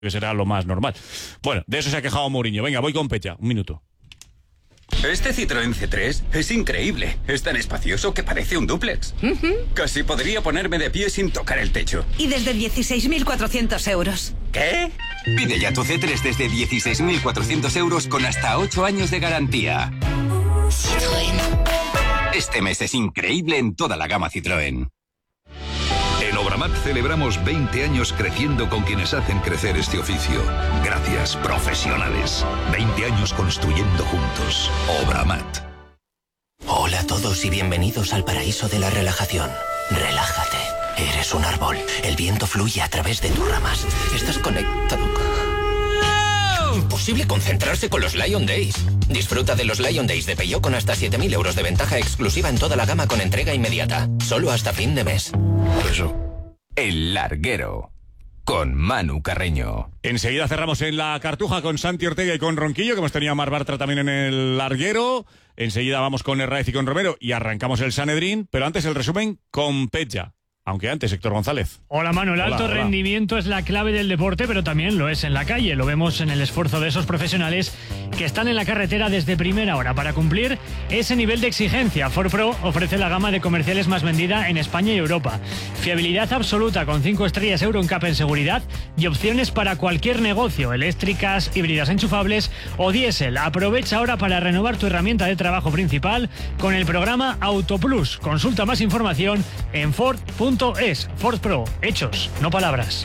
que será lo más normal. Bueno, de eso se ha quejado Mourinho. Venga, voy con Pecha, un minuto. Este Citroën C3 es increíble. Es tan espacioso que parece un dúplex. Casi podría ponerme de pie sin tocar el techo. Y desde 16.400 euros. ¿Qué? Pide ya tu C3 desde 16.400 euros con hasta 8 años de garantía. Citroën. Este mes es increíble en toda la gama Citroën. En Obramat celebramos 20 años creciendo con quienes hacen crecer este oficio. Gracias, profesionales. 20 años construyendo juntos. Obramat. Hola a todos y bienvenidos al paraíso de la relajación. Relájate. Eres un árbol. El viento fluye a través de tus ramas. Estás conectado. Imposible concentrarse con los Lion Days. Disfruta de los Lion Days de Peugeot con hasta 7.000 euros de ventaja exclusiva en toda la gama con entrega inmediata. Solo hasta fin de mes. Eso. El Larguero. Con Manu Carreño. Enseguida cerramos en la Cartuja con Santi Ortega y con Ronquillo, que hemos tenido a Mar Bartra también en el Larguero. Enseguida vamos con Herráez y con Romero y arrancamos el Sanedrín, pero antes el resumen con Pecha. Aunque antes, Héctor González. Hola, Manu. El alto rendimiento es la clave del deporte, pero también lo es en la calle. Lo vemos en el esfuerzo de esos profesionales que están en la carretera desde primera hora para cumplir ese nivel de exigencia. Ford Pro ofrece la gama de comerciales más vendida en España y Europa. Fiabilidad absoluta con 5 estrellas Euro NCAP en seguridad y opciones para cualquier negocio, eléctricas, híbridas enchufables o diésel. Aprovecha ahora para renovar tu herramienta de trabajo principal con el programa AutoPlus. Consulta más información en Ford.es. Ford Pro, hechos, no palabras.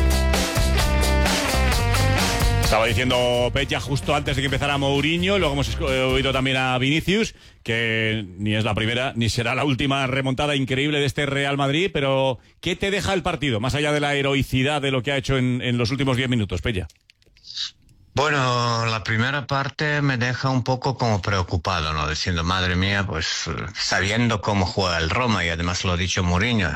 Estaba diciendo Pecha justo antes de que empezara Mourinho, luego hemos oído también a Vinicius, que ni es la primera ni será la última remontada increíble de este Real Madrid, pero ¿qué te deja el partido, más allá de la heroicidad de lo que ha hecho en los últimos 10 minutos, Pecha? Bueno, la primera parte me deja un poco como preocupado, ¿no? Diciendo, madre mía, pues sabiendo cómo juega el Roma, y además lo ha dicho Mourinho,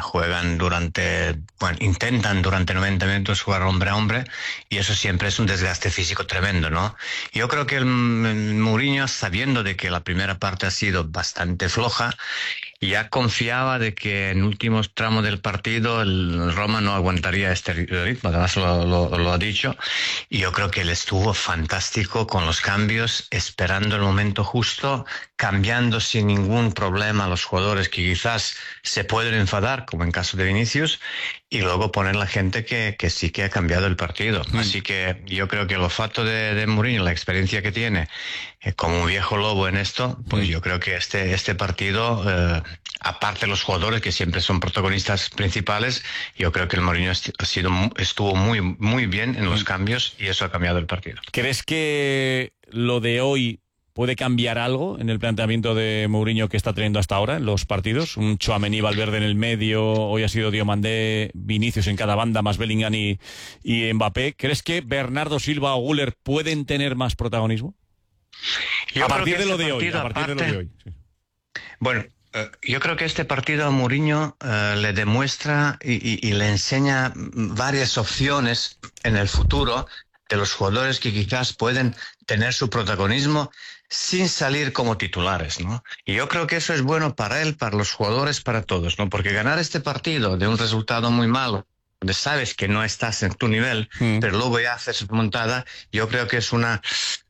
intentan durante 90 minutos jugar hombre a hombre, y eso siempre es un desgaste físico tremendo, ¿no? Yo creo que el Mourinho, sabiendo de que la primera parte ha sido bastante floja, ya confiaba de que en últimos tramos del partido el Roma no aguantaría este ritmo, además lo ha dicho, y yo creo que él estuvo fantástico con los cambios, esperando el momento justo, cambiando sin ningún problema a los jugadores que quizás se pueden enfadar, como en caso de Vinicius, y luego poner la gente que sí que ha cambiado el partido. Así que yo creo que el olfato de Mourinho, la experiencia que tiene como un viejo lobo en esto, pues yo creo que este partido, aparte de los jugadores que siempre son protagonistas principales, yo creo que el Mourinho estuvo muy, muy bien en los cambios, y eso ha cambiado el partido. ¿Crees que lo de hoy puede cambiar algo en el planteamiento de Mourinho que está teniendo hasta ahora en los partidos? Un Tchouaméni, Valverde en el medio, hoy ha sido Diomandé, Vinicius en cada banda, más Bellingham y Mbappé. ¿Crees que Bernardo Silva o Güler pueden tener más protagonismo? A partir de lo de hoy. Sí. Bueno, yo creo que este partido a Mourinho le demuestra y le enseña varias opciones en el futuro de los jugadores que quizás pueden tener su protagonismo sin salir como titulares, ¿no? Y yo creo que eso es bueno para él, para los jugadores, para todos, ¿no? Porque ganar este partido de un resultado muy malo, donde sabes que no estás en tu nivel, pero luego ya haces remontada, yo creo que es una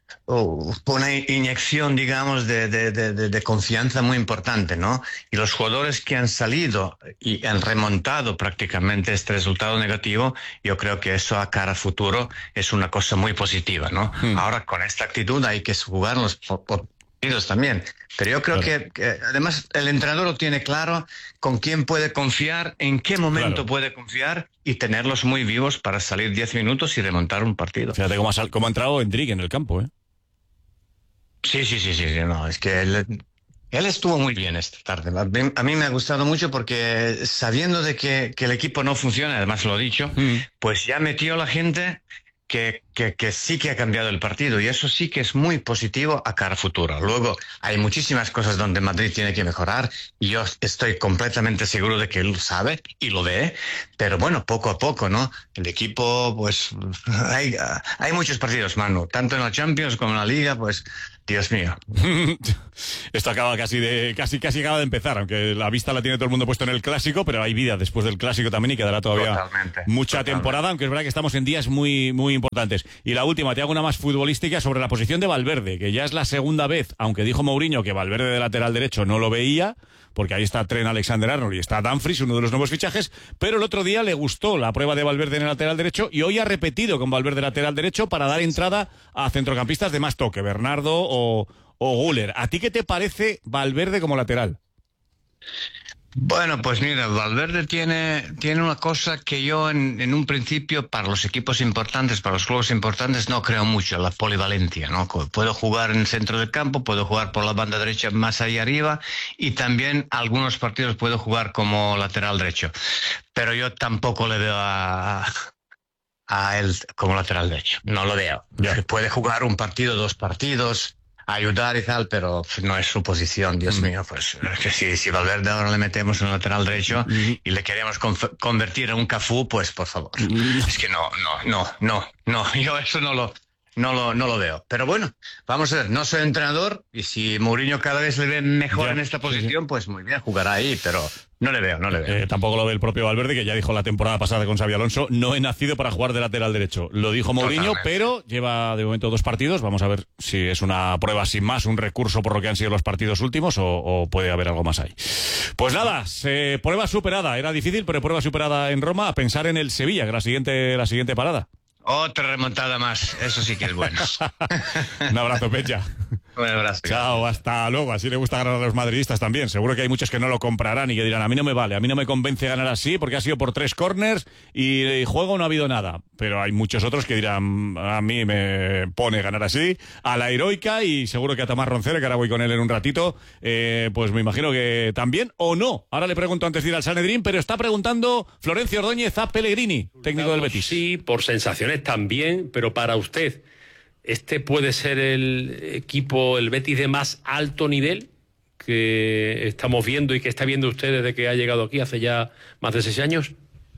inyección, digamos, de confianza muy importante, ¿no? Y los jugadores que han salido y han remontado prácticamente este resultado negativo, yo creo que eso a cara a futuro es una cosa muy positiva, ¿no? Ahora, con esta actitud hay que jugar los partidos también. Pero yo creo que además el entrenador lo tiene claro con quién puede confiar, en qué momento puede confiar, y tenerlos muy vivos para salir 10 minutos y remontar un partido. Fíjate cómo ha entrado Endrick en el campo, ¿eh? Sí, no, es que él estuvo muy bien esta tarde. A mí me ha gustado mucho porque sabiendo de que el equipo no funciona, además lo he dicho, pues ya metió a la gente que que sí que ha cambiado el partido y eso sí que es muy positivo a cara futura. Luego hay muchísimas cosas donde Madrid tiene que mejorar y yo estoy completamente seguro de que él sabe y lo ve, pero bueno, poco a poco, ¿no? El equipo, pues hay muchos partidos, Manu, tanto en la Champions como en la Liga, pues Dios mío. Esto acaba casi acaba de empezar, aunque la vista la tiene todo el mundo puesto en el Clásico, pero hay vida después del Clásico también y quedará todavía mucha temporada, aunque es verdad que estamos en días muy, muy importantes. Y la última, te hago una más futbolística sobre la posición de Valverde, que ya es la segunda vez, aunque dijo Mourinho que Valverde de lateral derecho no lo veía, porque ahí está Trent Alexander-Arnold y está Dumfries, uno de los nuevos fichajes, pero el otro día le gustó la prueba de Valverde en el lateral derecho y hoy ha repetido con Valverde lateral derecho para dar entrada a centrocampistas de más toque, Bernardo o Güler. ¿A ti qué te parece Valverde como lateral? Bueno, pues mira, Valverde tiene una cosa que yo en un principio para los equipos importantes, para los clubes importantes no creo mucho, la polivalencia, ¿no? Puedo jugar en el centro del campo, puedo jugar por la banda derecha más ahí arriba y también algunos partidos puedo jugar como lateral derecho, pero yo tampoco le veo a él como lateral derecho, no lo veo. Puede jugar un partido, 2 partidos, ayudar y tal, pero no es su posición, Dios mío, pues que si Valverde ahora le metemos en el lateral derecho y le queremos convertir en un Cafú, pues por favor. Es que no, yo eso no lo veo. Pero bueno, vamos a ver, no soy entrenador y si Mourinho cada vez le ve mejor en esta posición, pues muy bien, jugará ahí, pero no le veo. Tampoco lo ve el propio Valverde, que ya dijo la temporada pasada con Xabi Alonso, no he nacido para jugar de lateral derecho. Lo dijo Mourinho, pero lleva de momento 2 partidos. Vamos a ver si es una prueba sin más, un recurso por lo que han sido los partidos últimos o puede haber algo más ahí. Pues nada, prueba superada. Era difícil, pero prueba superada en Roma. A pensar en el Sevilla, que la siguiente parada. Otra remontada más, eso sí que es bueno. Un abrazo, Pecha. Un abrazo. Chao, hasta luego. Así le gusta ganar a los madridistas también. Seguro que hay muchos que no lo comprarán y que dirán, a mí no me vale, a mí no me convence ganar así porque ha sido por 3 corners y juego no ha habido nada. Pero hay muchos otros que dirán, a mí me pone ganar así, a la heroica, y seguro que a Tomás Roncero, que ahora voy con él en un ratito, pues me imagino que también o no. Ahora le pregunto antes de ir al Sanedrín, pero está preguntando Florencio Ordóñez a Pellegrini, técnico del Betis. Sí, por sensaciones también, pero para usted, ¿este puede ser el equipo, el Betis de más alto nivel que estamos viendo y que está viendo usted desde que ha llegado aquí hace ya más de 6 años?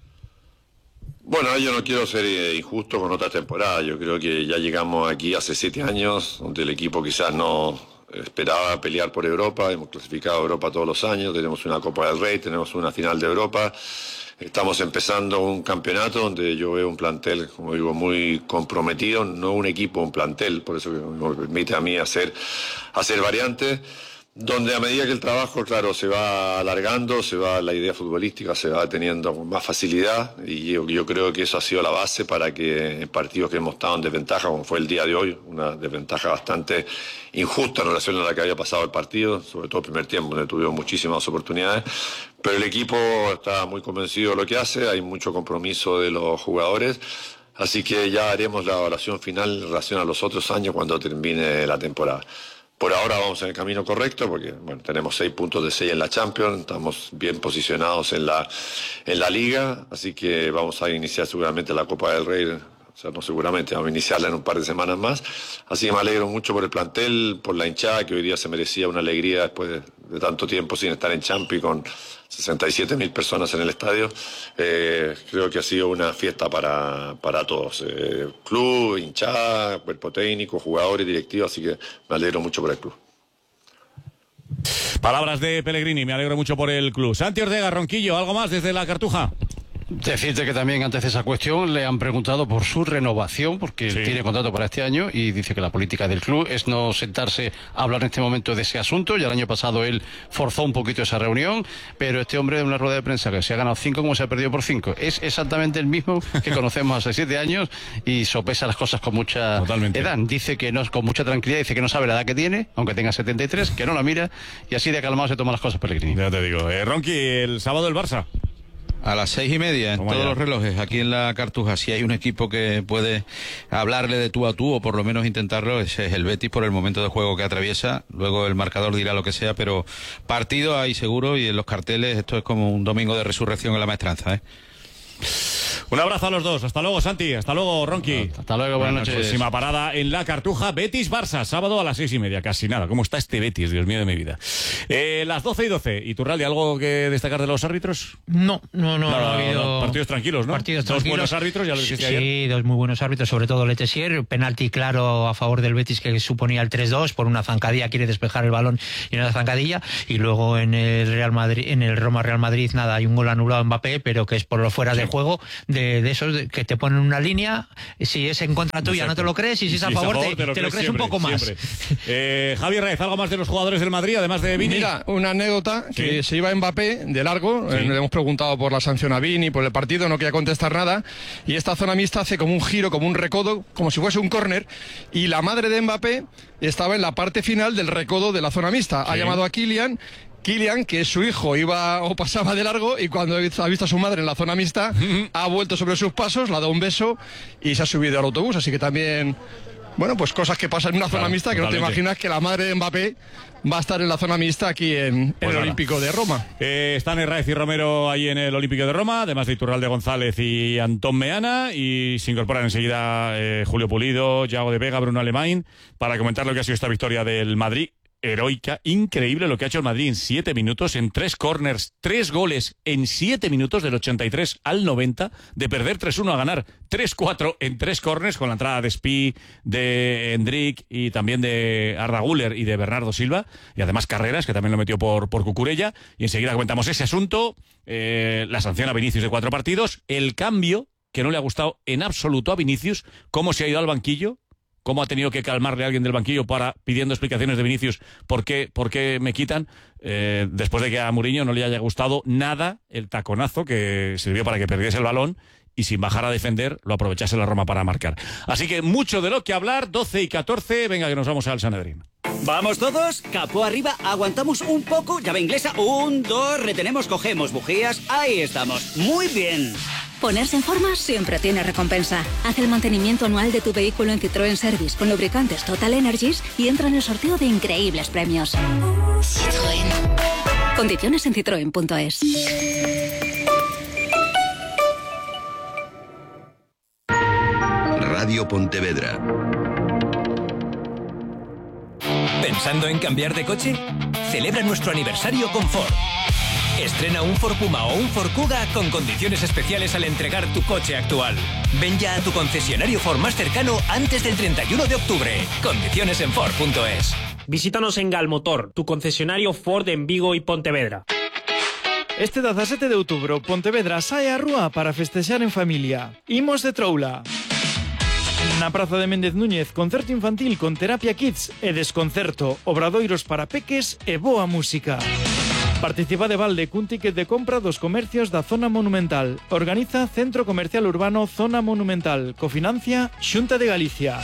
Bueno, yo no quiero ser injusto con otras temporadas. Yo creo que ya llegamos aquí hace 7 años, donde el equipo quizás no esperaba pelear por Europa. Hemos clasificado a Europa todos los años, tenemos una Copa del Rey, tenemos una final de Europa. Estamos empezando un campeonato donde yo veo un plantel, como digo, muy comprometido, no un equipo, un plantel, por eso me permite a mí hacer variantes, donde a medida que el trabajo, claro, se va alargando, la idea futbolística se va teniendo con más facilidad, y yo creo que eso ha sido la base para que en partidos que hemos estado en desventaja, como fue el día de hoy, una desventaja bastante injusta en relación a la que había pasado el partido, sobre todo el primer tiempo, donde tuvimos muchísimas oportunidades, pero el equipo está muy convencido de lo que hace, hay mucho compromiso de los jugadores, así que ya haremos la evaluación final en relación a los otros años cuando termine la temporada. Por ahora vamos en el camino correcto porque bueno, tenemos 6 puntos de 6 en la Champions, estamos bien posicionados en la Liga, así que vamos a iniciar seguramente la Copa del Rey, o sea, no seguramente, vamos a iniciarla en un par de semanas más. Así que me alegro mucho por el plantel, por la hinchada, que hoy día se merecía una alegría después de tanto tiempo sin estar en Champions, con 67.000 personas en el estadio. Creo que ha sido una fiesta para todos. Club, hinchada, cuerpo técnico, jugadores, directivos, así que me alegro mucho por el club. Palabras de Pellegrini, me alegro mucho por el club. Santi Ortega, Ronquillo, ¿algo más desde la Cartuja? Decirte que también antes de esa cuestión le han preguntado por su renovación, porque sí, tiene contrato para este año y dice que la política del club es no sentarse a hablar en este momento de ese asunto. Ya el año pasado él forzó un poquito esa reunión, pero este hombre en una rueda de prensa que se ha ganado 5 como se ha perdido por 5. Es exactamente el mismo que conocemos hace 7 años y sopesa las cosas con mucha edad. Dice que no, con mucha tranquilidad, dice que no sabe la edad que tiene, aunque tenga 73, que no la mira, y así de calmado se toma las cosas Pellegrini. Ya te digo. Ronqui, el sábado el Barça. A las 6:30 en todos los relojes, aquí en la Cartuja. Si hay un equipo que puede hablarle de tú a tú, o por lo menos intentarlo, ese es el Betis por el momento de juego que atraviesa. Luego el marcador dirá lo que sea, pero partido hay seguro, y en los carteles esto es como un domingo de resurrección en la Maestranza, Un abrazo a los dos. Hasta luego, Santi. Hasta luego, Ronqui. Hasta luego, buenas noches. Próxima parada en la Cartuja, Betis-Barça, sábado a las 6:30. Casi nada. ¿Cómo está este Betis? Dios mío de mi vida. Las 12:12. ¿Y Turralde, algo que destacar de los árbitros? No ha habido... Partidos tranquilos, ¿no? Dos buenos árbitros, ya lo dijiste ayer. Sí, dos muy buenos árbitros, sobre todo Letessier. Penalti claro a favor del Betis que suponía el 3-2 por una zancadilla, quiere despejar el balón y una zancadilla. Y luego en el Real Madrid, en el Roma-Real Madrid, nada, hay un gol anulado a Mbappé, pero que es por los fuera de juego, de esos que te ponen una línea, si es en contra tuya no te lo crees, y si es a favor te lo crees siempre, un poco más. Javier Reyes, ¿algo más de los jugadores del Madrid, además de Vini? Mira, una anécdota, que se iba Mbappé de largo, le hemos preguntado por la sanción a Vini, por el partido, no quería contestar nada, y esta zona mixta hace como un giro, como un recodo, como si fuese un córner, y la madre de Mbappé estaba en la parte final del recodo de la zona mixta. Ha llamado a Kylian, que su hijo iba o pasaba de largo, y cuando ha visto a su madre en la zona mixta, ha vuelto sobre sus pasos, le ha dado un beso y se ha subido al autobús. Así que también, bueno, pues cosas que pasan en una zona mixta, que totalmente. No te imaginas que la madre de Mbappé va a estar en la zona mixta aquí en el Olímpico de Roma. Están Herráez y Romero ahí en el Olímpico de Roma, además de Iturralde González y Antón Meana, y se incorporan enseguida Julio Pulido, Yago de Vega, Bruno Alemán, para comentar lo que ha sido esta victoria del Madrid. Heroica, increíble lo que ha hecho el Madrid en 7 minutos, en 3 corners, 3 goles en 7 minutos, del 83 al 90, de perder 3-1 a ganar 3-4 en 3 corners, con la entrada de Spi, de Hendrik y también de Arda Güler y de Bernardo Silva, y además Carreras, que también lo metió por Cucurella, y enseguida comentamos ese asunto, la sanción a Vinicius de 4 partidos, el cambio que no le ha gustado en absoluto a Vinicius, cómo se ha ido al banquillo, cómo ha tenido que calmarle a alguien del banquillo pidiendo explicaciones de Vinicius por qué me quitan, después de que a Mourinho no le haya gustado nada el taconazo que sirvió para que perdiese el balón y sin bajar a defender lo aprovechase la Roma para marcar. Así que mucho de lo que hablar, 12:14, venga que nos vamos al Sanedrín. ¿Vamos todos? Capó arriba, aguantamos un poco, llave inglesa, 1, 2, retenemos, cogemos bujías, ahí estamos, muy bien. Ponerse en forma siempre tiene recompensa. Haz el mantenimiento anual de tu vehículo en Citroën Service con lubricantes Total Energies y entra en el sorteo de increíbles premios. Citroën. Condiciones en citroen.es. Radio Pontevedra. ¿Pensando en cambiar de coche? Celebra nuestro aniversario con Ford. Estrena un Ford Puma o un Ford Kuga con condiciones especiales al entregar tu coche actual. Ven ya a tu concesionario Ford más cercano antes del 31 de octubre. Condiciones en Ford.es. Visítanos en Galmotor, tu concesionario Ford en Vigo y Pontevedra. Este 17 de outubro, Pontevedra sae á rúa para festexar en familia. Imos de troula. Na Praza de Méndez Núñez, concerto infantil con Terapia Kids e desconcerto, obradoiros para peques e boa música. Participa de balde cun ticket de compra dos comercios da Zona Monumental. Organiza Centro Comercial Urbano Zona Monumental. Cofinancia Xunta de Galicia.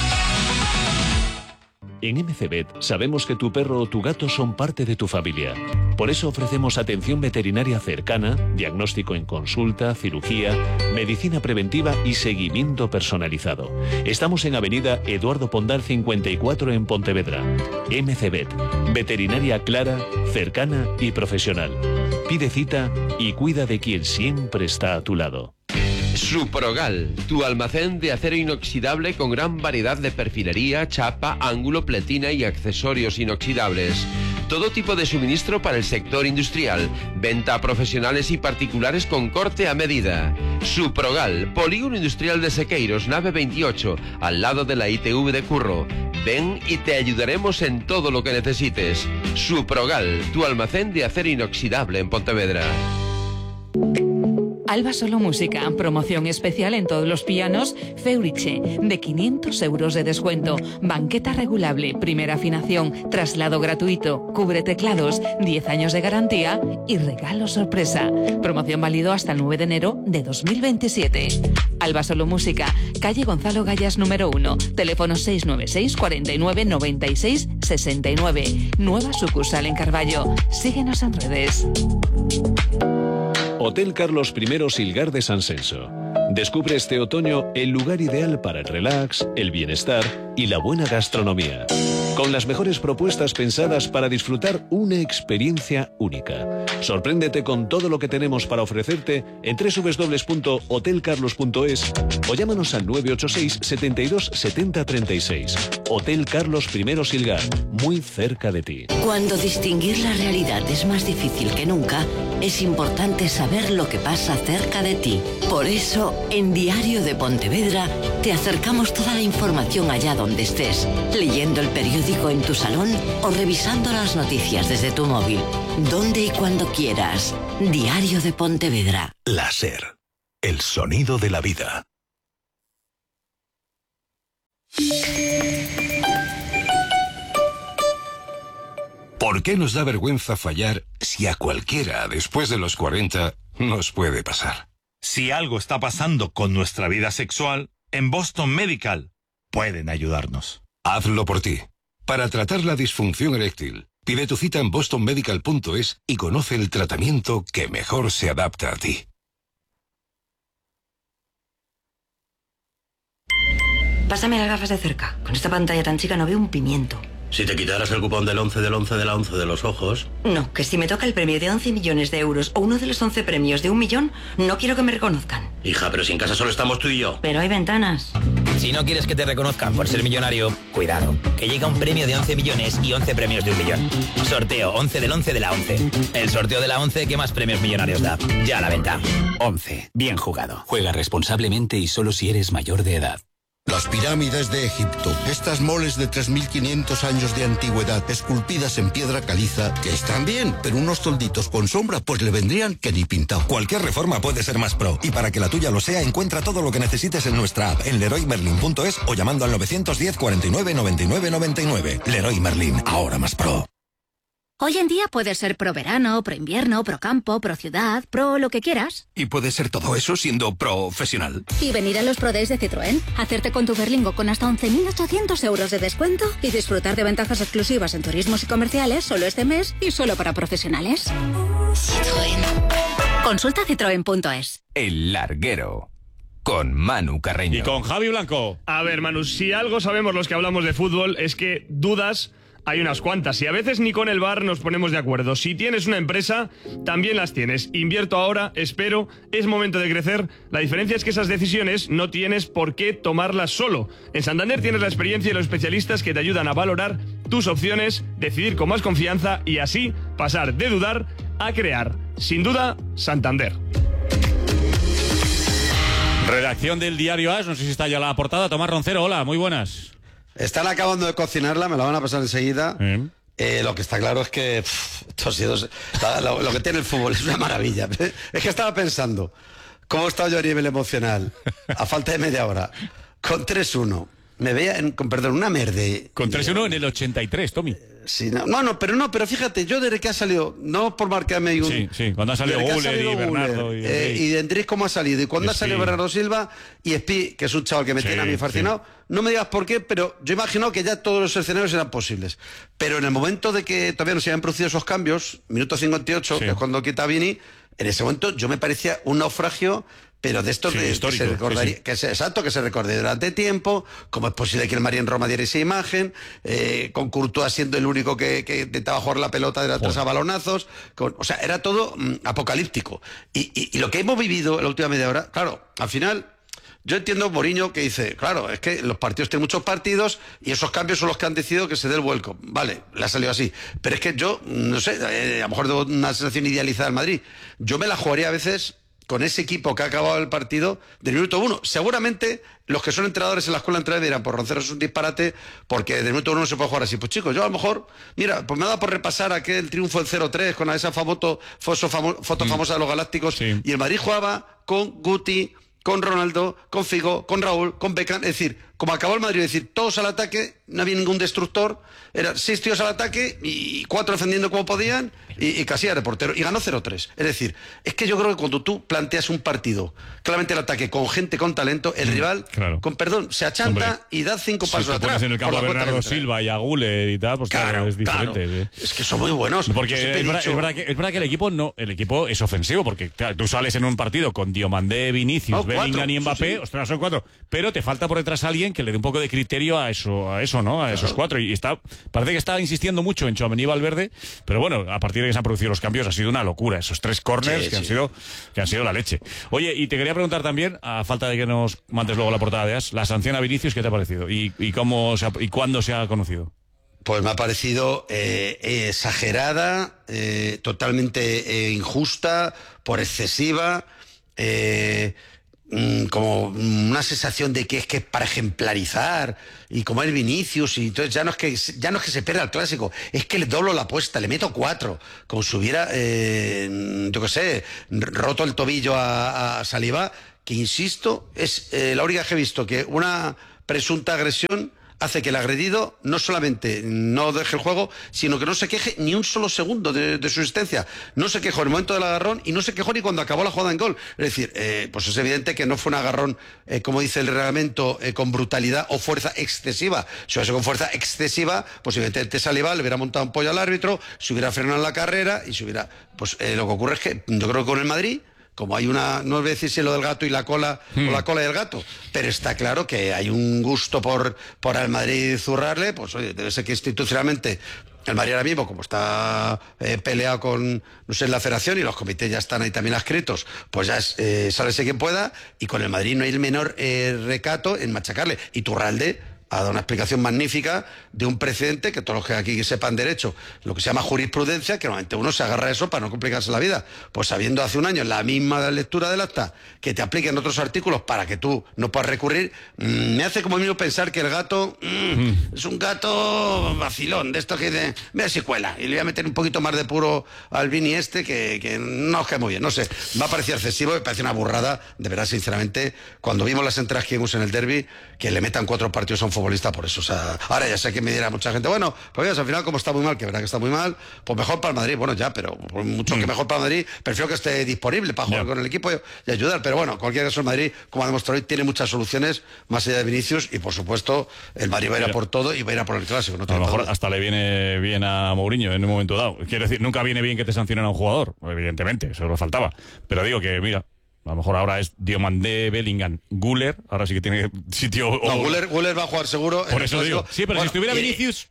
En MCVet sabemos que tu perro o tu gato son parte de tu familia. Por eso ofrecemos atención veterinaria cercana, diagnóstico en consulta, cirugía, medicina preventiva y seguimiento personalizado. Estamos en Avenida Eduardo Pondal 54 en Pontevedra. MCVet, veterinaria clara, cercana y profesional. Pide cita y cuida de quien siempre está a tu lado. Suprogal, tu almacén de acero inoxidable con gran variedad de perfilería, chapa, ángulo, pletina y accesorios inoxidables. Todo tipo de suministro para el sector industrial. Venta a profesionales y particulares con corte a medida. Suprogal, Polígono Industrial de Sequeiros, nave 28, al lado de la ITV de Curro. Ven y te ayudaremos en todo lo que necesites. Suprogal, tu almacén de acero inoxidable en Pontevedra. Alba Solo Música, promoción especial en todos los pianos, Feuriche, de 500 euros de descuento, banqueta regulable, primera afinación, traslado gratuito, cubre teclados, 10 años de garantía y regalo sorpresa. Promoción válido hasta el 9 de enero de 2027. Alba Solo Música, calle Gonzalo Gallas número 1, teléfono 696 49 96 69. Nueva sucursal en Carballo. Síguenos en redes. Hotel Carlos I Silgar de Sansenso. Descubre este otoño el lugar ideal para el relax, el bienestar y la buena gastronomía. Con las mejores propuestas pensadas para disfrutar una experiencia única. Sorpréndete con todo lo que tenemos para ofrecerte en www.hotelcarlos.es o llámanos al 986 72 70 36. Hotel Carlos I Silgar, muy cerca de ti. Cuando distinguir la realidad es más difícil que nunca, es importante saber lo que pasa cerca de ti. Por eso, en Diario de Pontevedra, te acercamos toda la información allá donde estés, leyendo el periódico en tu salón o revisando las noticias desde tu móvil. Donde y cuando quieras. Diario de Pontevedra. La SER, el sonido de la vida. ¿Por qué nos da vergüenza fallar si a cualquiera después de los 40 nos puede pasar? Si algo está pasando con nuestra vida sexual, en Boston Medical pueden ayudarnos. Hazlo por ti. Para tratar la disfunción eréctil, pide tu cita en bostonmedical.es y conoce el tratamiento que mejor se adapta a ti. Pásame las gafas de cerca. Con esta pantalla tan chica no veo un pimiento. Si te quitaras el cupón del 11 del 11 de la 11 de los ojos... No, que si me toca el premio de 11 millones de euros o uno de los 11 premios de 1 millón, no quiero que me reconozcan. Hija, pero si en casa solo estamos tú y yo. Pero hay ventanas. Si no quieres que te reconozcan por ser millonario, cuidado, que llega un premio de 11 millones y 11 premios de 1 millón. Sorteo 11 del 11 de la 11. El sorteo de la 11 que más premios millonarios da. Ya a la venta. 11. Bien jugado. Juega responsablemente y solo si eres mayor de edad. Las pirámides de Egipto, estas moles de 3.500 años de antigüedad, esculpidas en piedra caliza, que están bien, pero unos tolditos con sombra pues le vendrían que ni pintado. Cualquier reforma puede ser más pro, y para que la tuya lo sea, encuentra todo lo que necesites en nuestra app, en leroymerlin.es o llamando al 910 49 99 99. Leroy Merlin, ahora más pro. Hoy en día puedes ser pro verano, pro invierno, pro campo, pro ciudad, pro lo que quieras. Y puede ser todo eso siendo profesional. Y venir a los Pro Days de Citroën, hacerte con tu Berlingo con hasta 11.800 euros de descuento y disfrutar de ventajas exclusivas en turismos y comerciales solo este mes y solo para profesionales. Citroën. Consulta citroen.es. El Larguero. Con Manu Carreño. Y con Javi Blanco. A ver, Manu, si algo sabemos los que hablamos de fútbol es que dudas hay unas cuantas y a veces ni con el VAR nos ponemos de acuerdo. Si tienes una empresa, también las tienes. Invierto ahora, espero, es momento de crecer. La diferencia es que esas decisiones no tienes por qué tomarlas solo. En Santander tienes la experiencia y los especialistas que te ayudan a valorar tus opciones, decidir con más confianza y así pasar de dudar a crear. Sin duda, Santander. Redacción del diario AS, no sé si está ya la portada. Tomás Roncero, hola, muy buenas. Están acabando de cocinarla, me la van a pasar enseguida. Lo que está claro es que esto ha sido, lo que tiene el fútbol es una maravilla. Es que estaba pensando, ¿cómo he estado yo a nivel emocional? A falta de media hora. Con 3-1. Me veía, con una merde. Con 3-1 en el 83, Tommy. Sí, pero fíjate, yo desde que ha salido, no por marcarme un... Sí, cuando ha salido Guller y Bernardo y Endrick cómo ha salido, y cuando ha salido Bernardo Silva y Espi, que es un chaval que me tiene a mí fascinado, no me digas por qué, pero yo imagino que ya todos los escenarios eran posibles. Pero en el momento de que todavía no se habían producido esos cambios, minuto 58, que es cuando quita a Vini, en ese momento yo me parecía un naufragio, pero de estos que se recordaría, que se recordé durante tiempo. ¿Cómo es posible que el Marín Roma diera esa imagen? Con Courtois siendo el único que intentaba jugar la pelota de atrás a balonazos. O sea, era todo apocalíptico. Y lo que hemos vivido en la última media hora, claro, al final, yo entiendo Mourinho que dice, claro, es que los partidos tienen muchos partidos y esos cambios son los que han decidido que se dé el vuelco. Vale, le ha salido así. Pero es que yo, no sé, a lo mejor tengo una sensación idealizada del Madrid. Yo me la jugaría a veces con ese equipo que ha acabado el partido del minuto 1. Seguramente los que son entrenadores en la escuela de entrenadores dirán, por Roncero es un disparate, porque del minuto 1 no se puede jugar así. Pues chicos, yo a lo mejor, mira, pues me ha dado por repasar aquel triunfo del 0-3 con esa foto famosa de los Galácticos, y el Madrid jugaba con Guti, con Ronaldo, con Figo, con Raúl, con Beckham, es decir, como acabó el Madrid, es decir, todos al ataque, no había ningún destructor, eran 6 tíos al ataque y 4 defendiendo como podían y Casillas de portero, y ganó 0-3. Es decir, es que yo creo que cuando tú planteas un partido, claramente el ataque con gente con talento, el rival, con perdón, se achanta y da 5 pasos atrás. Si te pones en el campo a Bernardo Silva y a Guller y tal, pues claro, es diferente. Es que son muy buenos. Porque es verdad que el equipo es ofensivo, porque claro, tú sales en un partido con Diomandé, Vinicius, Bellingham y Mbappé, ostras, son 4, pero te falta por detrás alguien que le dé un poco de criterio a eso, ¿no? A esos 4. Y parece que está insistiendo mucho en Tchouaméni y Valverde, pero bueno, a partir de que se han producido los cambios ha sido una locura. Esos 3 corners que han sido la leche. Oye, y te quería preguntar también, a falta de que nos mandes luego la portada de As, la sanción a Vinicius, ¿qué te ha parecido? ¿Y cuándo se ha conocido? Pues me ha parecido exagerada, totalmente injusta, por excesiva, como una sensación de que es para ejemplarizar, y como el Vinicius, y entonces ya no es que se pierda el clásico, es que le doblo la apuesta, le meto 4, como si hubiera, yo qué sé, roto el tobillo a Saliba, que insisto, es la única que he visto que una presunta agresión hace que el agredido no solamente no deje el juego, sino que no se queje ni un solo segundo de su existencia. No se quejó en el momento del agarrón y no se quejó ni cuando acabó la jugada en gol. Es decir, pues es evidente que no fue un agarrón, como dice el reglamento, con brutalidad o fuerza excesiva. Si hubiese con fuerza excesiva, pues evidentemente Saliba le hubiera montado un pollo al árbitro, se hubiera frenado en la carrera y se hubiera... Pues lo que ocurre es que yo creo que con el Madrid, como hay una, no voy a decir si lo del gato y la cola o la cola y el gato, pero está claro que hay un gusto por al Madrid zurrarle, pues oye, debe ser que institucionalmente el Madrid ahora mismo, como está peleado con, no sé, la federación y los comités ya están ahí también adscritos, pues ya sálese quien pueda, y con el Madrid no hay el menor recato en machacarle. Y Turralde ha dado una explicación magnífica de un precedente que todos los que aquí sepan derecho, lo que se llama jurisprudencia, que normalmente uno se agarra a eso para no complicarse la vida. Pues sabiendo hace un año la misma lectura del acta que te apliquen otros artículos para que tú no puedas recurrir, me hace como mismo pensar que el gato es un gato vacilón, de esto que de vea si cuela, y le voy a meter un poquito más de puro al Vini que no os cae muy bien, no sé, me ha parecido excesivo, me parece una burrada, de verdad, sinceramente, cuando vimos las entradas que vimos en el derbi, que le metan 4 partidos a un futbolista por eso. O sea, ahora ya sé que me dirá mucha gente, bueno, pues al final como está muy mal, que verdad que está muy mal, pues mejor para el Madrid. Bueno, ya, pero por mucho que mejor para el Madrid, prefiero que esté disponible para jugar con el equipo y ayudar. Pero bueno, cualquier caso, el Madrid, como ha demostrado hoy, tiene muchas soluciones más allá de Vinicius, y por supuesto el Madrid va a ir a por todo y va a ir a por el clásico. No a lo mejor hasta le viene bien a Mourinho en un momento dado. Quiero decir, nunca viene bien que te sancionen a un jugador, evidentemente, eso lo faltaba. Pero digo que, mira, a lo mejor ahora es Diomandé, Bellingham, Guller, ahora sí que tiene sitio... No, Guller va a jugar seguro. Por eso digo. Sí, pero si estuviera Vinicius...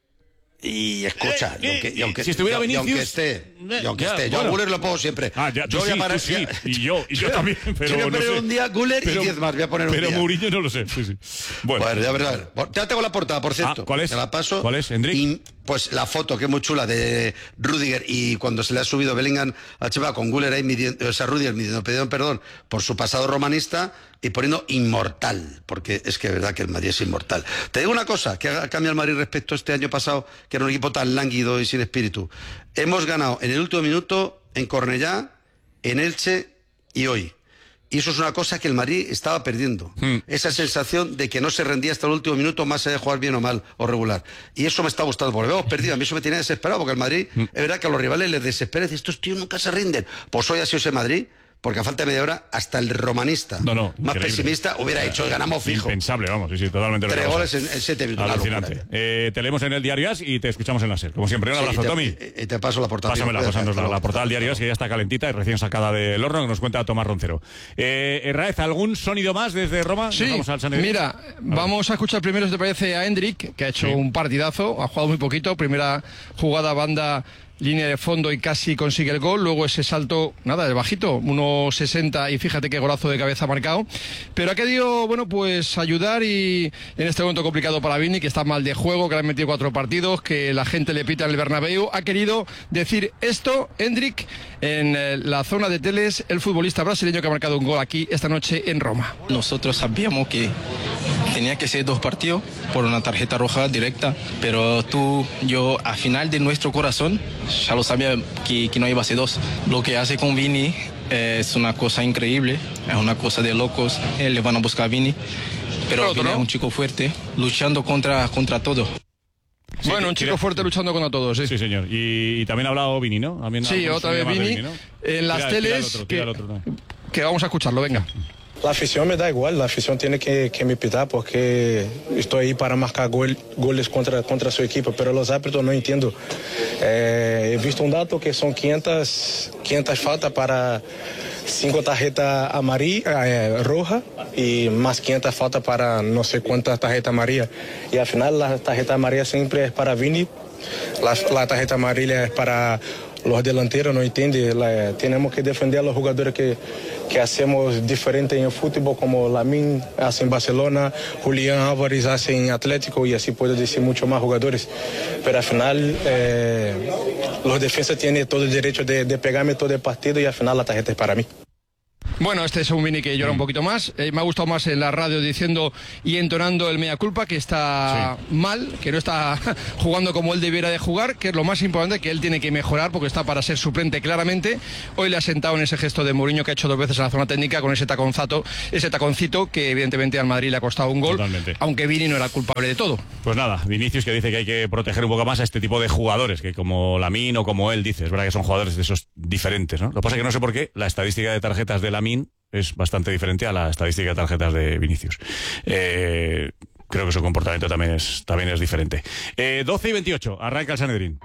Y escucha, y aunque si estuviera Vinicius, aunque esté, yo a Guller lo pongo siempre. Yo voy a parar, y yo también, pero quiero poner un día Guller y 10 más, voy a poner un día. Pero Mourinho no lo sé. Sí. Bueno, ya tengo la portada, por cierto. ¿Cuál es? Te la paso. ¿Cuál es, Hendrik? Pues la foto, que es muy chula, de Rüdiger, y cuando se le ha subido Bellingham a Cheva con Guller ahí Rüdiger pidiendo perdón por su pasado romanista y poniendo inmortal, porque es que es verdad que el Madrid es inmortal. Te digo una cosa, que ha cambiado el Madrid respecto a este año pasado, que era un equipo tan lánguido y sin espíritu. Hemos ganado en el último minuto en Cornellá, en Elche y hoy. Y eso es una cosa que el Madrid estaba perdiendo. Esa sensación de que no se rendía hasta el último minuto, más allá de jugar bien o mal o regular. Y eso me está gustando, porque hemos perdido. A mí eso me tiene desesperado, porque el Madrid, es verdad que a los rivales les desespera. Estos tíos nunca se rinden. Pues hoy ha sido ese Madrid, porque a falta de media hora, hasta el romanista más pesimista hubiera hecho, ganamos fijo. Impensable, vamos, sí, totalmente. 3 goles en 7 minutos. Alucinante. Te leemos en el Diario As y te escuchamos en la SER. Como siempre, un abrazo, Tommy. Y te paso la portada. Pásanos la portada del Diario As, que ya está calentita y recién sacada del horno, que nos cuenta Tomás Roncero. Raez, ¿algún sonido más desde Roma? Sí, mira, vamos a escuchar primero, si te parece, a Hendrik, que ha hecho un partidazo, ha jugado muy poquito, primera jugada, banda, línea de fondo y casi consigue el gol, luego ese salto, nada, de bajito, 1.60, y fíjate qué golazo de cabeza marcado, pero ha querido, bueno, pues ayudar, y en este momento complicado para Vini, que está mal de juego, que le han metido 4 partidos, que la gente le pita en el Bernabéu, ha querido decir esto, Hendrik, en la zona de Teles, el futbolista brasileño que ha marcado un gol aquí esta noche en Roma. Nosotros sabíamos que tenía que ser 2 partidos por una tarjeta roja directa, pero yo, al final de nuestro corazón, ya lo sabía que no iba a ser 2. Lo que hace con Vini es una cosa increíble, es una cosa de locos. Le van a buscar a Vini pero Vini es un chico fuerte, luchando contra todo. Sí, bueno, un chico fuerte luchando contra todos, sí. Sí, señor. Y también ha hablado Vini, ¿no? Sí, otra vez Vini. ¿No? En las teles, que vamos a escucharlo, venga. La afición me da igual, la afición tiene que me pitar porque estoy ahí para marcar goles contra su equipo, pero los árbitros no entiendo. He visto un dato que son 500 faltas para 5 tarjetas rojas y más 500 faltas para no sé cuántas tarjetas amarillas. Y al final la tarjeta amarilla siempre es para Vini, la tarjeta amarilla es para los delanteros, no entiende. Tenemos que defender a los jugadores que hacemos diferente en el fútbol, como Lamine hace en Barcelona, Julián Álvarez hace en Atlético y así puedo decir muchos más jugadores. Pero al final los defensas tienen todo el derecho de pegarme todo el partido y al final la tarjeta es para mí. Bueno, este es un Vini que llora un poquito más. Me ha gustado más en la radio diciendo y entonando el mea culpa, que está mal, que no está jugando como él debiera de jugar, que es lo más importante, que él tiene que mejorar porque está para ser suplente claramente. Hoy le ha sentado en ese gesto de Mourinho que ha hecho 2 veces en la zona técnica con ese taconcito que evidentemente al Madrid le ha costado un gol. Totalmente. Aunque Vini no era culpable de todo. Pues nada, Vinicius que dice que hay que proteger un poco más a este tipo de jugadores, que como Lamine o como él dice, es verdad que son jugadores de esos diferentes, ¿no? Lo que pasa es que no sé por qué la estadística de tarjetas de Lamine es bastante diferente a la estadística de tarjetas de Vinicius. Creo que su comportamiento también es diferente. 12:28, arranca el Sanedrín.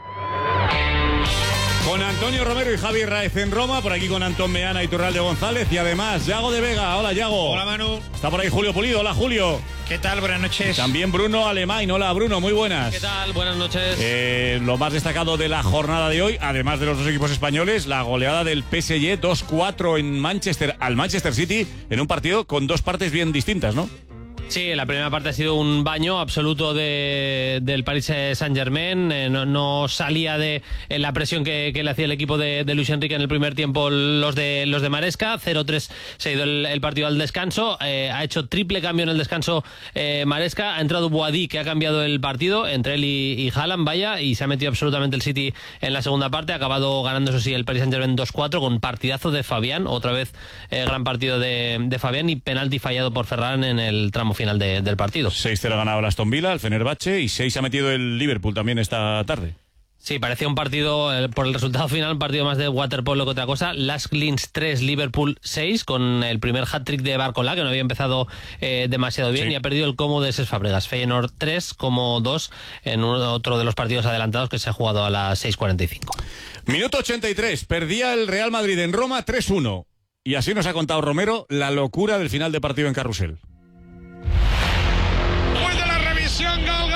Con Antonio Romero y Javi Raez en Roma, por aquí con Antón Meana y Turralde González y además Yago de Vega. Hola, Yago. Hola, Manu. Está por ahí Julio Pulido. Hola, Julio. ¿Qué tal? Buenas noches. También Bruno Alemán. Hola, Bruno. Muy buenas. ¿Qué tal? Buenas noches. Lo más destacado de la jornada de hoy, además de los 2 equipos españoles, la goleada del PSG 2-4 en Manchester al Manchester City en un partido con 2 partes bien distintas, ¿no? Sí, la primera parte ha sido un baño absoluto del Paris Saint-Germain. No salía de la presión que le hacía el equipo de Luis Enrique en el primer tiempo los de Maresca. 0-3 se ha ido el partido al descanso. Ha hecho triple cambio en el descanso Maresca. Ha entrado Boadí, que ha cambiado el partido entre él y Haaland, vaya, y se ha metido absolutamente el City en la segunda parte. Ha acabado ganando, eso sí, el Paris Saint-Germain 2-4 con partidazo de Fabián. Otra vez gran partido de Fabián y penalti fallado por Ferran en el tramo final del partido. 6-0 ha ganado el Aston Villa, el Fenerbahce, y 6 ha metido el Liverpool también esta tarde. Sí, parecía un partido, por el resultado final, un partido más de waterpolo que otra cosa. Lask Linz 3, Liverpool 6, con el primer hat-trick de Barcola, que no había empezado demasiado bien, y ha perdido el Como de Cesc Fábregas. Feyenoord 3, Como 2, en otro de los partidos adelantados que se ha jugado a las 6:45. Minuto 83, perdía el Real Madrid en Roma 3-1. Y así nos ha contado Romero la locura del final de partido en Carrusel. Después de la revisión, gol.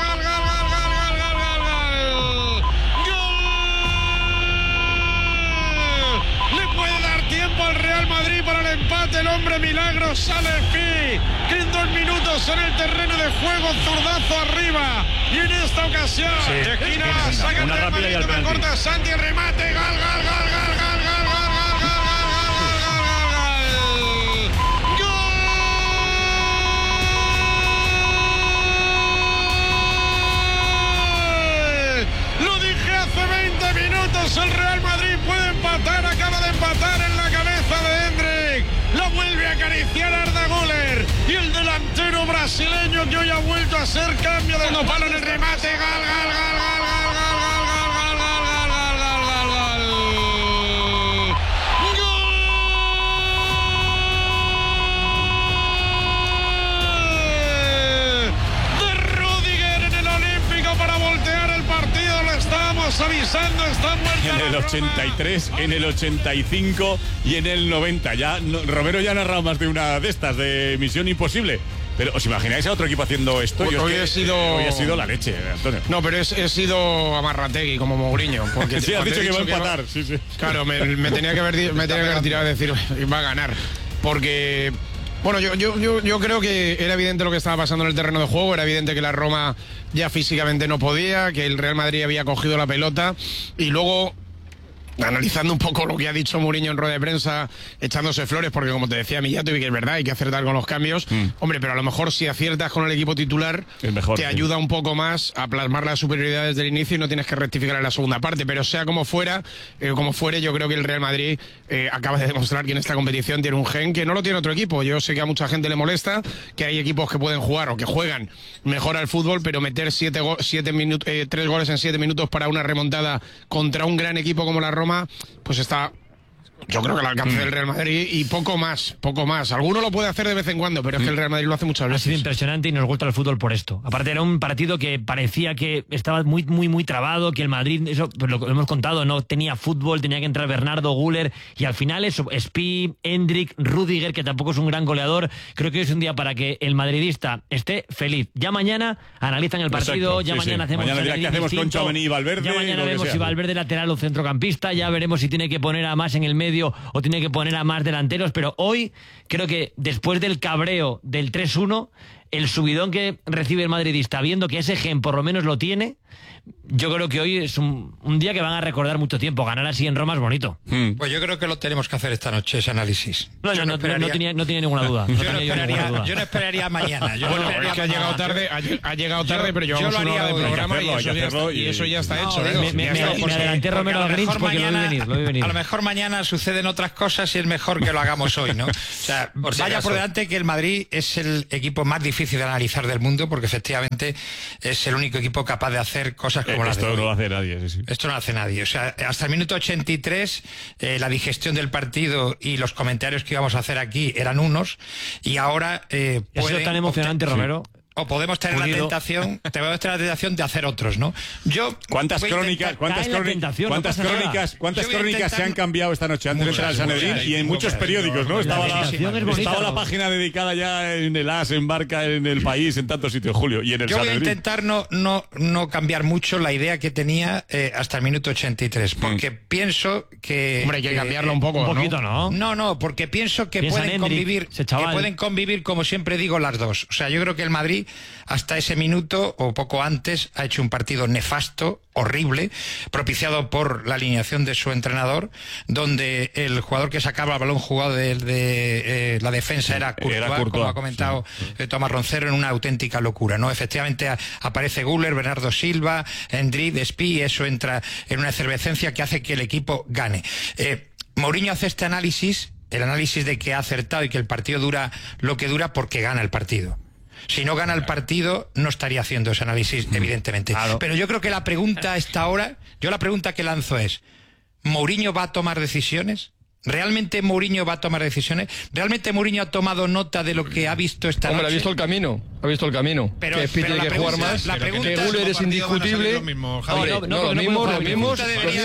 Le puede dar tiempo al Real Madrid para el empate. El hombre milagro sale Pi, que en 2 minutos en el terreno de juego, zurdazo arriba. Y en esta ocasión, de esquina, saca el Real Madrid, me corta Santi, remate, gol. El Real Madrid puede empatar, acaba de empatar en la cabeza de Hendrik, lo vuelve a acariciar Arda Güler y el delantero brasileño que hoy ha vuelto a ser cambio de palo en el remate, avisando, está muerta. En el 83, en el 85 y en el 90. Ya Romero ya ha narrado más de una de estas, de Misión Imposible. Pero ¿os imagináis a otro equipo haciendo esto? Hoy ha sido la leche, Antonio. No, pero he sido amarrategui como Mourinho. Porque sí, has dicho que va a empatar. Sí. Claro, me tenía que haber tirado a decir, va a ganar. Porque... Bueno, yo creo que era evidente lo que estaba pasando en el terreno de juego, era evidente que la Roma ya físicamente no podía, que el Real Madrid había cogido la pelota y luego analizando un poco lo que ha dicho Mourinho en rueda de prensa, echándose flores, porque como te decía Millatovic, que es verdad, hay que acertar con los cambios. Hombre, pero a lo mejor si aciertas con el equipo titular, te ayuda un poco más a plasmar la superioridad desde el inicio y no tienes que rectificar en la segunda parte. Pero sea como fuera, como fuere, yo creo que el Real Madrid acaba de demostrar que en esta competición tiene un gen que no lo tiene otro equipo. Yo sé que a mucha gente le molesta, que hay equipos que pueden jugar o que juegan mejor al fútbol, pero meter 3 goles en 7 minutos para una remontada contra un gran equipo como la Roma, pues está, yo creo que al alcance del Real Madrid y poco más. Alguno lo puede hacer de vez en cuando, pero es que el Real Madrid lo hace muchas veces. Ha sido impresionante y nos gusta el fútbol por esto. Aparte era un partido que parecía que estaba muy trabado, que el Madrid, eso pues lo hemos contado, no tenía fútbol, tenía que entrar Bernardo, Güler, y al final eso, Spi, Endrick, Rüdiger, que tampoco es un gran goleador. Creo que hoy es un día para que el madridista esté feliz. Ya mañana analizan el partido, mañana hacemos ¿qué hacemos con Tchouaméni y Valverde? Ya mañana vemos si Valverde lateral o centrocampista, ya veremos si tiene que poner a más en el medio o tiene que poner a más delanteros, pero hoy creo que después del cabreo del 3-1, el subidón que recibe el madridista, viendo que ese gen por lo menos lo tiene, yo creo que hoy es un día que van a recordar mucho tiempo. Ganar así en Roma es bonito. Pues yo creo que lo tenemos que hacer esta noche, ese análisis. No tenía ninguna duda. Yo no esperaría mañana. Es que ha llegado tarde, pero llevamos una hora de programa y eso ya está hecho. Me adelanté Romero al Grinch porque lo vi venir. A lo mejor mañana suceden otras cosas y es mejor que lo hagamos hoy, ¿no? O sea, vaya por delante que el Madrid es el equipo más difícil de analizar del mundo, porque efectivamente es el único equipo capaz de hacer cosas como las de hoy. Esto no lo hace nadie. Sí. Esto no lo hace nadie. O sea, hasta el minuto 83 la digestión del partido y los comentarios que íbamos a hacer aquí eran unos, y ahora ha sido tan emocionante, Romero. O podemos tener la tentación de hacer otros, ¿no? ¿Cuántas crónicas se han cambiado esta noche antes de entrar al Sanedrín? Y en muchos periódicos, ¿no? Estaba la página dedicada ya en el AS, en Barca, en El País, en tantos sitios, Julio. Y en el Yo voy a intentar no cambiar mucho la idea que tenía hasta el minuto 83, porque pienso que... Hombre, hay que cambiarlo un poco, un poquito, ¿no? No, porque pienso que pueden convivir, como siempre digo, las dos. O sea, yo creo que el Madrid hasta ese minuto o poco antes ha hecho un partido nefasto, horrible, propiciado por la alineación de su entrenador, donde el jugador que sacaba el balón jugado de la defensa era Courtois, como ha comentado Tomás Roncero, en una auténtica locura, ¿no? Efectivamente aparece Güler, Bernardo Silva, Endrick, Spi, y eso entra en una efervescencia que hace que el equipo gane. Mourinho hace este análisis, el análisis de que ha acertado y que el partido dura lo que dura porque gana el partido. Si no gana el partido, no estaría haciendo ese análisis, evidentemente. Claro. Pero yo creo que la pregunta a esta hora, la pregunta que lanzo es, ¿Mourinho va a tomar decisiones? ¿Realmente Mourinho va a tomar decisiones? ¿Realmente Mourinho ha tomado nota de lo que ha visto esta noche? Ha visto el camino. Pero, que Spi tiene que jugar más, que Güler es indiscutible. Lo mismo vamos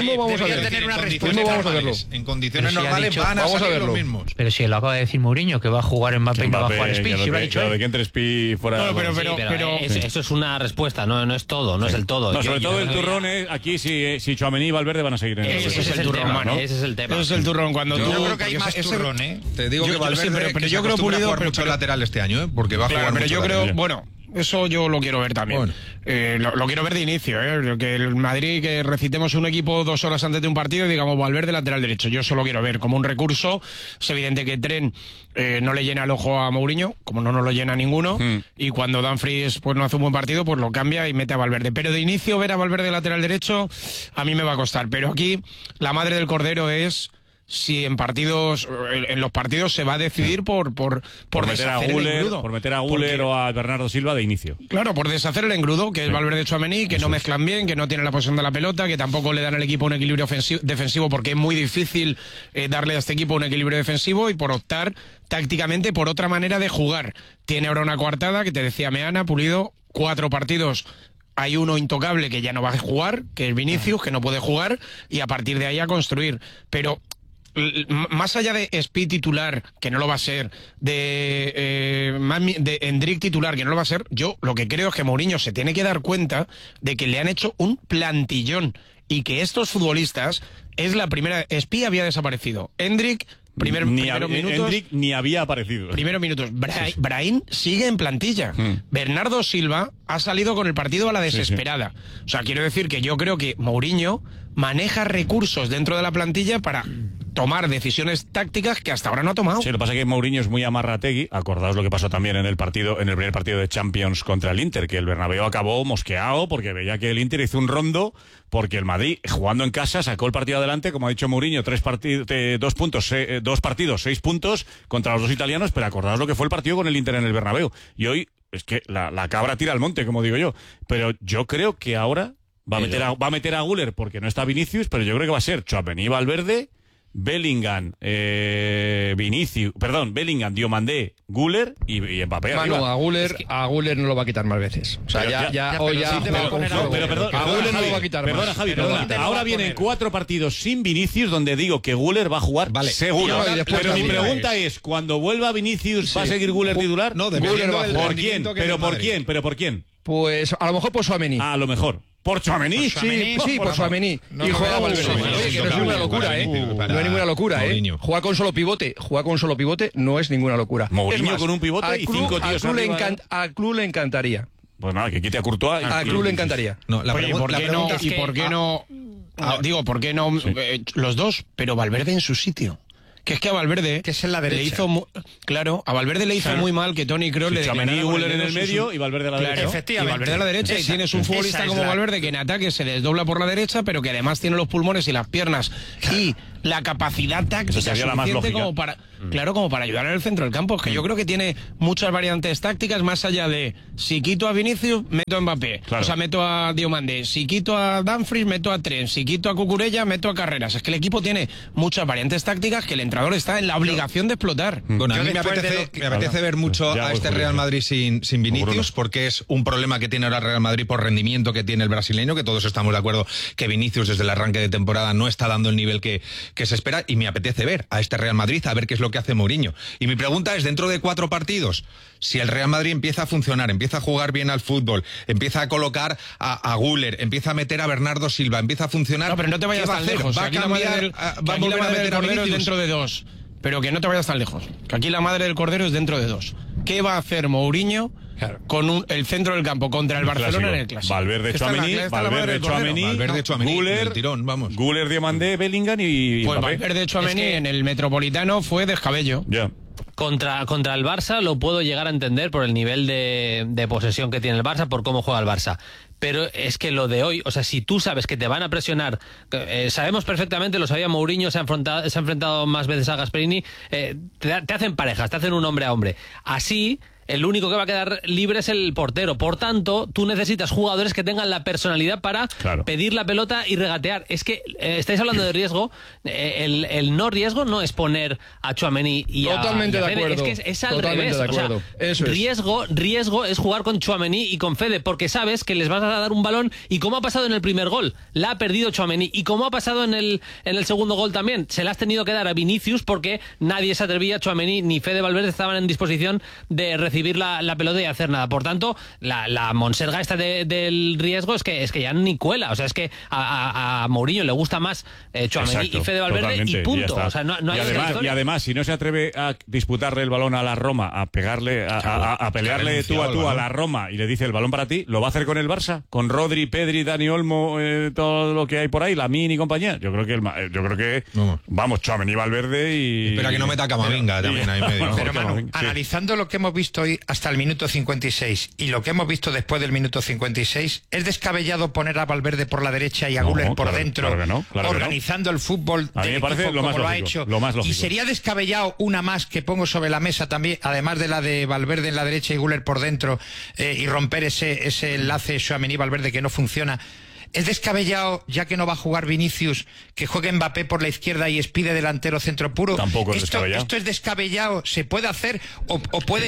a verlo. En condiciones normales van a salir los mismos. Pero si lo acaba de decir Mourinho, que va a jugar Mbappé y no va a jugar Spi, si lo ha dicho él. De que entre Spi fuera... Pero eso es una respuesta, no es todo, no es el todo. Sobre todo el turrón es, aquí si Tchouaméni y Valverde van a seguir en ese es el turrón, ¿no? Ese es el tema. Ese es el turrón cuando yo creo que hay más turrón, Te digo que Valverde, pero yo creo Pulido jugar mucho lateral este año, porque va a jugar mucho. Pero yo creo, bueno, eso yo lo quiero ver también. Lo quiero ver de inicio, que el Madrid, que recitemos un equipo 2 horas antes de un partido y digamos Valverde lateral derecho. Yo eso lo quiero ver como un recurso. Es evidente que Tren no le llena el ojo a Mourinho, como no nos lo llena ninguno, y cuando Dumfries pues no hace un buen partido, pues lo cambia y mete a Valverde. Pero de inicio ver a Valverde lateral derecho a mí me va a costar. Pero aquí la madre del cordero es si en los partidos se va a decidir por meter a Güler o a Bernardo Silva de inicio. Claro, por deshacer el engrudo, que es Valverde, Tchouaméni, que no mezclan bien, que no tienen la posesión de la pelota, que tampoco le dan al equipo un equilibrio defensivo, porque es muy difícil darle a este equipo un equilibrio defensivo, y por optar tácticamente por otra manera de jugar. Tiene ahora una coartada, que te decía Meana, Pulido, 4 partidos. Hay uno intocable que ya no va a jugar, que es Vinicius, que no puede jugar, y a partir de ahí a construir. Pero más allá de Spi titular, que no lo va a ser, de Endrick titular, que no lo va a ser, yo lo que creo es que Mourinho se tiene que dar cuenta de que le han hecho un plantillón y que estos futbolistas es la primera. Spi había desaparecido, Endrick Primeros minutos. Endrick ni había aparecido. Primeros minutos. Brahim sigue en plantilla. Bernardo Silva ha salido con el partido a la desesperada. O sea, quiero decir que yo creo que Mourinho maneja recursos dentro de la plantilla para tomar decisiones tácticas que hasta ahora no ha tomado. Sí, lo que pasa es que Mourinho es muy amarrategui. Acordaos lo que pasó también en el primer partido de Champions contra el Inter, que el Bernabéu acabó mosqueado porque veía que el Inter hizo un rondo, porque el Madrid, jugando en casa, sacó el partido adelante, como ha dicho Mourinho, 2 partidos, 6 puntos contra los 2 italianos, pero acordaos lo que fue el partido con el Inter en el Bernabéu. Y hoy, es que la cabra tira al monte, como digo yo. Pero yo creo que ahora va a meter a Güler porque no está Vinicius, pero yo creo que va a ser Tchouaméni, Valverde, Bellingham, Bellingham, Diomandé, Güler y Mbappé. Manu, a Güler no lo va a quitar más veces. O sea, pero perdón, a Güler no lo va a quitar más. Perdona, Javi, ahora vienen 4 partidos sin Vinicius donde digo que Güler va a jugar seguro. Pero mi pregunta es, cuando vuelva Vinicius, ¿va a seguir Güler titular? No, ¿Por quién? ¿Pero por quién? Pues a lo mejor por Tchouaméni. A lo mejor. ¿Por Tchouaméni? Sí, por Tchouaméni. Y juega Valverde. Oye, que no es ninguna locura, No es ninguna locura, Juega con solo pivote no es ninguna locura. Mourinho con un pivote y 5 tíos arriba. Al club le encantaría. Pues nada, que quite a Courtois. Al club le encantaría. ¿Por qué no los dos, pero Valverde en su sitio? Que es que a Valverde, que es en la derecha, a Valverde le hizo muy mal que Toni Kroos le Tchouaméni y Güler en el medio y Valverde a la derecha. Efectivamente. Y Valverde a la derecha, y tienes un futbolista como Valverde que en ataque se desdobla por la derecha, pero que además tiene los pulmones y las piernas y la capacidad táctica suficiente como para, como para ayudar en el centro del campo. Es que yo creo que tiene muchas variantes tácticas más allá de si quito a Vinicius, meto a Mbappé. O sea, meto a Diomandé. Si quito a Dumfries, meto a Trent. Si quito a Cucurella, meto a Carreras. Es que el equipo tiene muchas variantes tácticas que el entrenador está en la obligación de explotar. Bueno, a mí me apetece ver mucho a este Real Madrid sin Vinicius, porque es un problema que tiene ahora el Real Madrid por rendimiento que tiene el brasileño, que todos estamos de acuerdo que Vinicius desde el arranque de temporada no está dando el nivel que se espera, y me apetece ver a este Real Madrid, a ver qué es lo que hace Mourinho. Y mi pregunta es, dentro de 4 partidos, si el Real Madrid empieza a funcionar, empieza a jugar bien al fútbol, empieza a colocar a Güler, empieza a meter a Bernardo Silva, empieza a funcionar... No, pero no te vayas tan lejos. ¿Va a cambiar? ¿Va a volver a meter a Vinicius? Dentro de 2. Pero que no te vayas tan lejos. Que aquí la madre del cordero es dentro de 2. ¿Qué va a hacer Mourinho con el centro del campo contra el Barcelona en el Clásico? Valverde, Tchouaméni, Güler, tirón, vamos. Güler, Diomandé, Bellingham y pues Valverde, Tchouaméni en el Metropolitano fue descabello. Ya. Contra el Barça lo puedo llegar a entender por el nivel de posesión que tiene el Barça, por cómo juega el Barça. Pero es que lo de hoy, o sea, si tú sabes que te van a presionar, sabemos perfectamente, lo sabía Mourinho, se ha enfrentado más veces a Gasperini, te hacen parejas, te hacen un hombre a hombre. Así... el único que va a quedar libre es el portero. Por tanto, tú necesitas jugadores que tengan la personalidad para pedir la pelota y regatear. Es que estáis hablando de riesgo. El no riesgo no es poner a Tchouaméni y Totalmente a de Fede. acuerdo. Es que es al revés. O sea, riesgo es jugar con Tchouaméni y con Fede, porque sabes que les vas a dar un balón, y como ha pasado en el primer gol, la ha perdido Tchouaméni, y como ha pasado en el segundo gol también, se la has tenido que dar a Vinicius porque nadie se atrevía, Tchouaméni ni Fede Valverde estaban en disposición de recibir la pelota y hacer nada. Por tanto, la monserga esta del riesgo es que ya ni cuela. O sea, es que a Mourinho le gusta más Tchouaméni y Fede Valverde y punto. O sea, no hay y además, si no se atreve a disputarle el balón a la Roma, a pegarle, a pelearle tú a tú a la Roma, y le dice el balón para ti, ¿lo va a hacer con el Barça? Con Rodri, Pedri, Dani Olmo, todo lo que hay por ahí, Lamine y compañía. Yo creo que vamos, Tchouaméni, Valverde y... Espera que no meta Camavinga también ahí medio. Pero Manu, analizando lo que hemos visto hoy hasta el minuto 56 y lo que hemos visto después del minuto 56, ¿es descabellado poner a Valverde por la derecha y a Güler por dentro, organizando el fútbol del equipo como lo ha hecho? Y sería descabellado una más que pongo sobre la mesa también, además de la de Valverde en la derecha y Güler por dentro, y romper ese enlace Tchouaméni-Valverde que no funciona. ¿Es descabellado, ya que no va a jugar Vinicius, que juegue Mbappé por la izquierda y Spide delantero centro puro? Tampoco es descabellado. ¿Esto es descabellado? ¿Se puede hacer? ¿O puede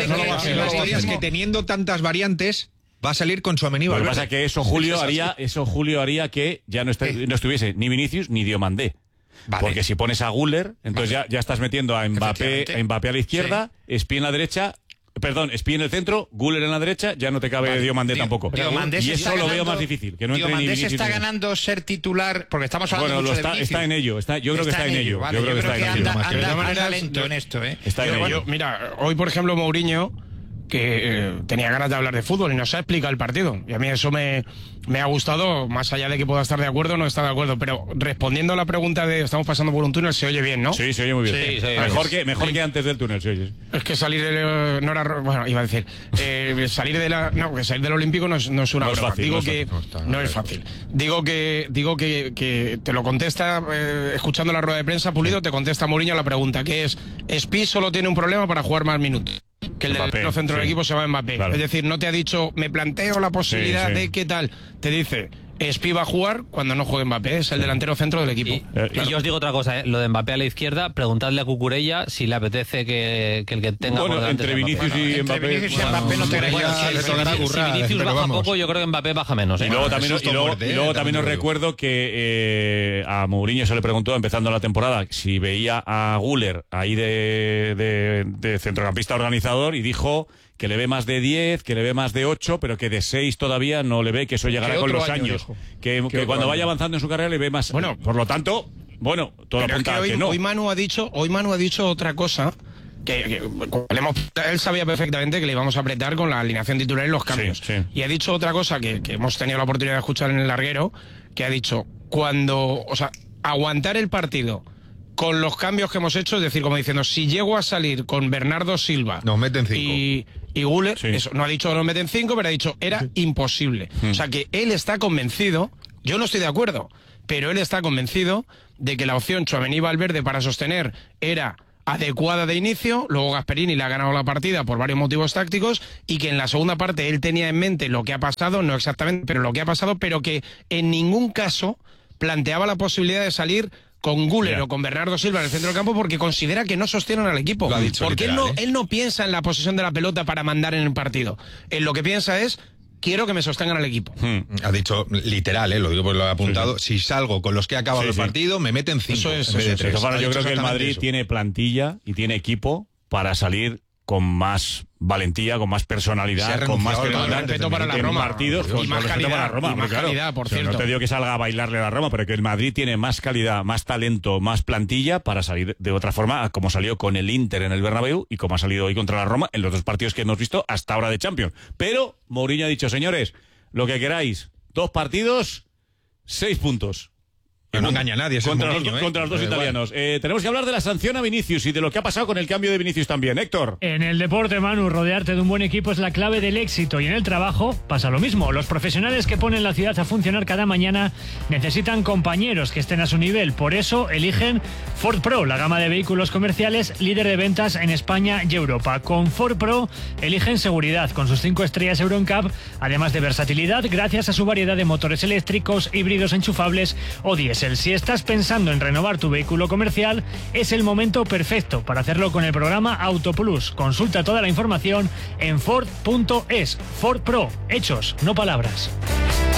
que teniendo tantas variantes va a salir con Tchouaméni? Lo que pasa es que eso Julio haría que ya no estuviese ni Vinicius ni Diomandé. Vale. Porque si pones a Güler, entonces ya estás metiendo a Mbappé a la izquierda, Spide en la derecha, perdón, Espí en el centro, Güler en la derecha, ya no te cabe Diomandé tampoco. Diomandé y eso lo veo más difícil. Que no Diomandé se está ganando ser titular, porque estamos hablando mucho de Vinicius. Está en ello, yo creo que está en ello. Vale, yo creo que anda lento en esto. Está en ello. Mira, hoy por ejemplo Mourinho, que tenía ganas de hablar de fútbol y nos ha explicado el partido. Y a mí eso me ha gustado, más allá de que pueda estar de acuerdo o no estar de acuerdo. Pero respondiendo a la pregunta de estamos pasando por un túnel, se oye bien, ¿no? Sí, se oye muy bien. Sí, mejor que antes del túnel, se oye. Es que salir no era... Bueno, iba a decir... salir del Olímpico no es una broma. Fácil, digo que no es fácil. Digo que te lo contesta, escuchando la rueda de prensa, Pulido, te contesta Mourinho a la pregunta, que es: Espí solo tiene un problema para jugar más minutos. Que el delantero centro del equipo se va a Mbappé. Claro. Es decir, no te ha dicho, me planteo la posibilidad de qué tal. Te dice, Espí va a jugar cuando no juegue Mbappé, es el delantero centro del equipo. Y yo os digo otra cosa, lo de Mbappé a la izquierda, preguntadle a Cucurella si le apetece que el que tenga por delante entre Vinicius y Mbappé. No te si Vinicius baja poco, yo creo que Mbappé baja menos. Y luego también os recuerdo que a Mourinho se le preguntó, empezando la temporada, si veía a Güler ahí de centrocampista organizador, y dijo que le ve más de 10, que le ve más de 8, pero que de 6 todavía no le ve, que eso llegará con los años. Que cuando vaya avanzando en su carrera le ve más. Bueno, por lo tanto, todo apunta a que no. Hoy Manu ha dicho otra cosa. Él sabía perfectamente que le íbamos a apretar con la alineación titular y los cambios. Sí. Y ha dicho otra cosa que hemos tenido la oportunidad de escuchar en el larguero, que ha dicho, aguantar el partido con los cambios que hemos hecho, es decir, como diciendo, si llego a salir con Bernardo Silva, nos meten 5 y Güler, eso, no ha dicho que nos meten 5, pero ha dicho era imposible. O sea que él está convencido, yo no estoy de acuerdo, pero él está convencido de que la opción Tchouaméni-Valverde para sostener era adecuada de inicio. Luego Gasperini le ha ganado la partida por varios motivos tácticos, y que en la segunda parte él tenía en mente lo que ha pasado, no exactamente, pero lo que ha pasado, pero que en ningún caso planteaba la posibilidad de salir con Güler o con Bernardo Silva en el centro del campo, porque considera que no sostienen al equipo. Porque él no piensa en la posesión de la pelota para mandar en el partido. Él lo que piensa es: quiero que me sostengan al equipo. Ha dicho literal, lo digo porque lo he apuntado. Si salgo con los que ha acabado el partido, me meten 5. Eso es. Yo creo que el Madrid tiene plantilla y tiene equipo para salir con más valentía, con más personalidad, con más respeto para la Roma, partidos, y más calidad, para la Roma, y más calidad, por cierto. No te digo que salga a bailarle a la Roma, pero que el Madrid tiene más calidad, más talento, más plantilla para salir de otra forma, como salió con el Inter en el Bernabéu y como ha salido hoy contra la Roma en los 2 partidos que hemos visto hasta ahora de Champions. Pero Mourinho ha dicho: señores, lo que queráis, 2 partidos, 6 puntos. Que no engaña a nadie. Contra los 2 italianos. Tenemos que hablar de la sanción a Vinicius y de lo que ha pasado con el cambio de Vinicius también. Héctor. En el deporte, Manu, rodearte de un buen equipo es la clave del éxito, y en el trabajo pasa lo mismo. Los profesionales que ponen la ciudad a funcionar cada mañana necesitan compañeros que estén a su nivel. Por eso eligen Ford Pro, la gama de vehículos comerciales líder de ventas en España y Europa. Con Ford Pro eligen seguridad con sus 5 estrellas Euro NCAP, además de versatilidad gracias a su variedad de motores eléctricos, híbridos enchufables o diésel. Si estás pensando en renovar tu vehículo comercial, es el momento perfecto para hacerlo con el programa Auto Plus. Consulta toda la información en Ford.es. Ford Pro, hechos, no palabras.